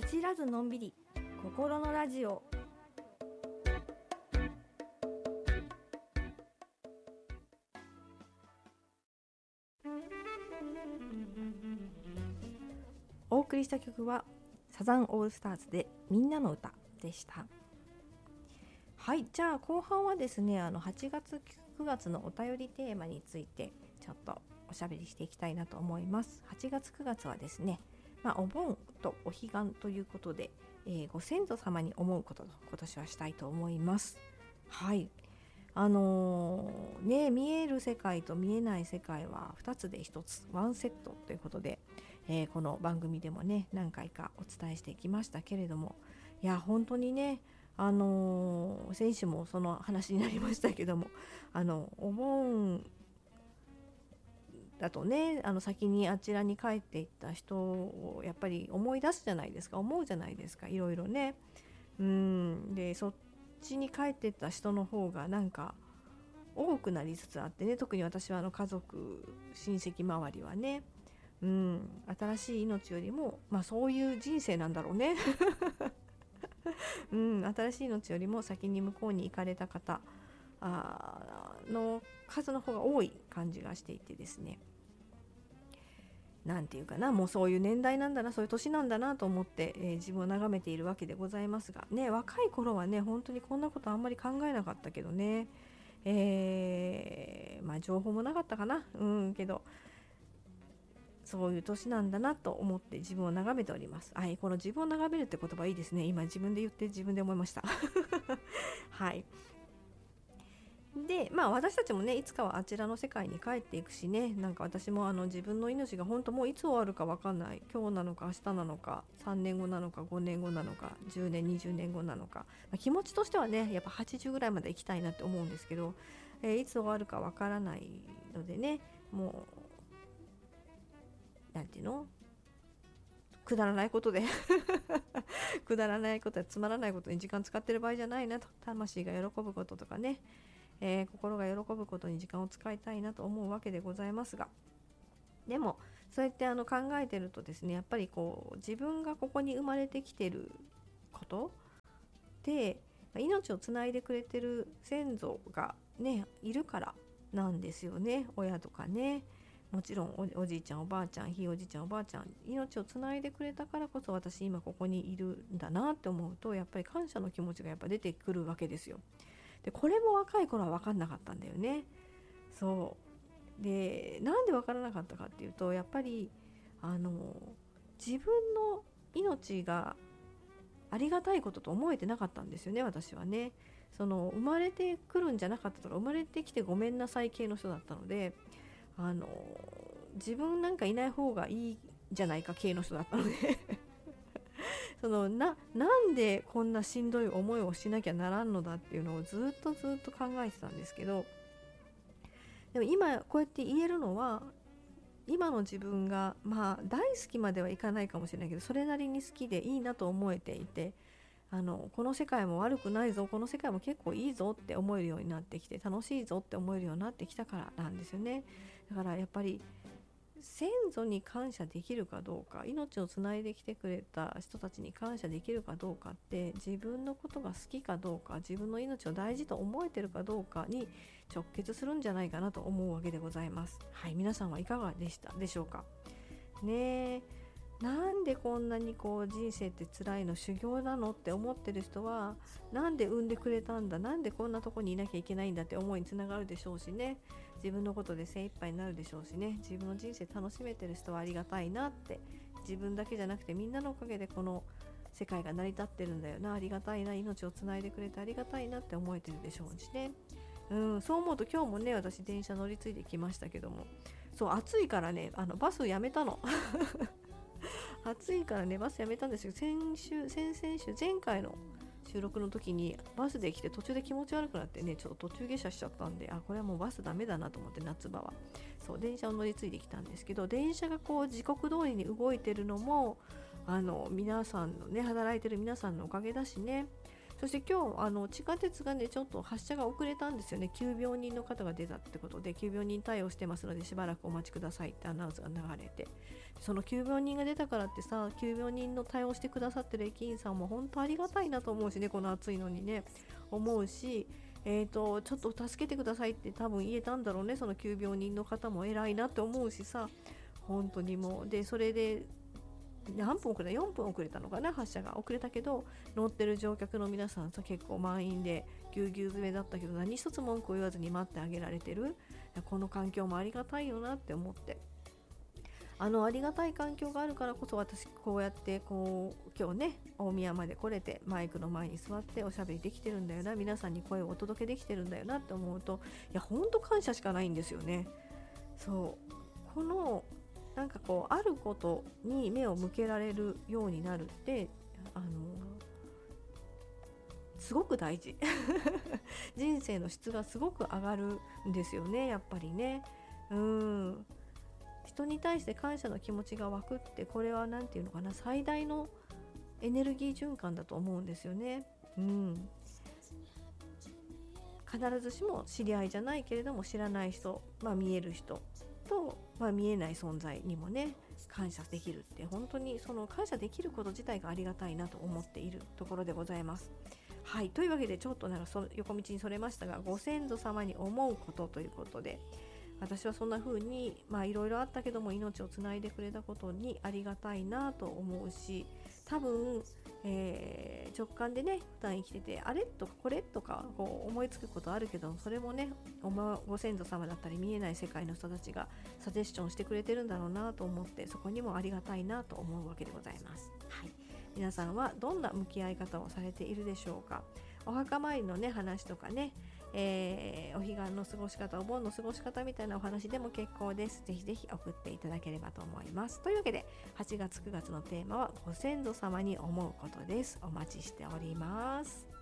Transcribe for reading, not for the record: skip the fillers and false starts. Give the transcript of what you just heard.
走らずのんびり心のラジオ。お送りした曲はサザンオールスターズでみんなの歌でした。はい、じゃあ後半はですね、8月9月のお便りテーマについてちょっとおしゃべりしていきたいなと思います。8月9月はですね、お盆とお彼岸ということで、ご先祖様に思うことを今年はしたいと思います。はい、見える世界と見えない世界は2つで1つワンセットということで、この番組でもね何回かお伝えしてきましたけれども、いや本当にね、先週もその話になりましたけども、お盆だとね、先にあちらに帰っていった人をやっぱり思い出すじゃないですか、思うじゃないですか、いろいろね。でそっちに帰っていった人の方がなんか多くなりつつあってね、特に私は家族親戚周りはね、新しい命よりも、そういう人生なんだろうね新しい命よりも先に向こうに行かれた方の数の方が多い感じがしていてですね、なんていうかな、もうそういう年代なんだな、そういう年なんだなと思って、自分を眺めているわけでございますがね、若い頃はね本当にこんなことあんまり考えなかったけどね、情報もなかったかな、けどそういう年なんだなと思って自分を眺めております。この自分を眺めるって言葉いいですね。今自分で言って自分で思いましたはい。で私たちもねいつかはあちらの世界に帰っていくしね、なんか私も自分の命が本当もういつ終わるか分かんない、今日なのか明日なのか3年後なのか5年後なのか10年20年後なのか、気持ちとしてはねやっぱ80ぐらいまで行きたいなって思うんですけど、いつ終わるか分からないのでね、もうなんていうの、くだらないことでくだらないことやつまらないことに時間使ってる場合じゃないなと、魂が喜ぶこととかね、心が喜ぶことに時間を使いたいなと思うわけでございますが、でもそうやって考えてるとですね、やっぱりこう自分がここに生まれてきてることで命をつないでくれてる先祖がねいるからなんですよね。親とかね、もちろん おじいちゃんおばあちゃん、ひいおじいちゃんおばあちゃん、命をつないでくれたからこそ私今ここにいるんだなって思うと、やっぱり感謝の気持ちがやっぱ出てくるわけですよ。でこれも若い頃は分かんなかったんだよね。そうで、なんで分からなかったかっていうと、やっぱり自分の命がありがたいことと思えてなかったんですよね、私はね。生まれてくるんじゃなかったとか、生まれてきてごめんなさい系の人だったので、自分なんかいない方がいいじゃないか系の人だったのでなんでこんなしんどい思いをしなきゃならんのだっていうのをずっと考えてたんですけど、でも今こうやって言えるのは、今の自分が大好きまではいかないかもしれないけど、それなりに好きでいいなと思えていて、この世界も悪くないぞ、この世界も結構いいぞって思えるようになってきて、楽しいぞって思えるようになってきたからなんですよね。だからやっぱり先祖に感謝できるかどうか、命をつないできてくれた人たちに感謝できるかどうかって、自分のことが好きかどうか、自分の命を大事と思えてるかどうかに直結するんじゃないかなと思うわけでございます。はい、皆さんはいかがでしたでしょうかね。なんでこんなに人生って辛いの、修行なのって思ってる人は、なんで産んでくれたんだ、なんでこんなとこにいなきゃいけないんだって思いにつながるでしょうしね、自分のことで精一杯になるでしょうしね、自分の人生楽しめてる人はありがたいなって、自分だけじゃなくてみんなのおかげでこの世界が成り立ってるんだよな、ありがたいな、命をつないでくれてありがたいなって思えてるでしょうしね。そう思うと今日もね、私電車乗り継いできましたけども、そう暑いからねバスやめたの暑いからねバスやめたんですよ。先々週前回の収録の時にバスで来て途中で気持ち悪くなってね、ちょっと途中下車しちゃったんで、これはもうバスダメだなと思って、夏場はそう電車を乗り継いできたんですけど、電車が時刻通りに動いてるのも皆さんのね、働いてる皆さんのおかげだしね、 そして今日地下鉄がねちょっと発車が遅れたんですよね。急病人の方が出たってことで、急病人対応してますのでしばらくお待ちくださいってアナウンスが流れて、その急病人が出たからってさ、急病人の対応してくださってる駅員さんも本当ありがたいなと思うしね、この暑いのにね思うし、ちょっと助けてくださいって多分言えたんだろうね、その急病人の方も偉いなって思うしさ、本当にもうで、それで何分遅れた、4分遅れたのかな、発車が遅れたけど乗ってる乗客の皆さんさ結構満員でぎゅうぎゅう詰めだったけど、何一つ文句を言わずに待ってあげられてる、この環境もありがたいよなって思って、ありがたい環境があるからこそ私こうやって今日ね大宮まで来れてマイクの前に座っておしゃべりできてるんだよな、皆さんに声をお届けできてるんだよなって思うと、いやほんと感謝しかないんですよね。そうこのなんかあることに目を向けられるようになるってすごく大事人生の質がすごく上がるんですよね、やっぱりね。人に対して感謝の気持ちが湧くって、これは何ていうのかな、最大のエネルギー循環だと思うんですよね。必ずしも知り合いじゃないけれども知らない人、見える人と、見えない存在にもね感謝できるって、本当にその感謝できること自体がありがたいなと思っているところでございます。はい、というわけでちょっと横道にそれましたが、ご先祖様に思うことということで、私はそんな風にいろいろあったけども命をつないでくれたことにありがたいなと思うし、多分、直感でね普段生きててあれとかこれとか思いつくことあるけど、それもねご先祖様だったり見えない世界の人たちがサジェスションしてくれてるんだろうなと思って、そこにもありがたいなと思うわけでございます。はい、皆さんはどんな向き合い方をされているでしょうか。お墓参りのね話とかね、お彼岸の過ごし方、お盆の過ごし方みたいなお話でも結構です。ぜひぜひ送っていただければと思います。というわけで8月9月のテーマはご先祖様に思うことです。お待ちしております。